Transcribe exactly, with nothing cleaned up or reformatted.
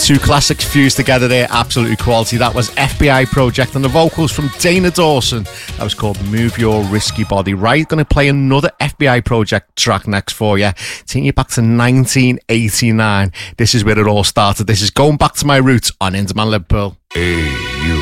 Two classics fused together there, absolutely quality. That was F B I Project and the vocals from Dana Dawson. That was called Move Your Risky Body. Right, going to play another F B I Project track next for you. Taking you back to nineteen eighty-nine. This is where it all started. This is Going Back to My Roots on Inderman Liverpool. A U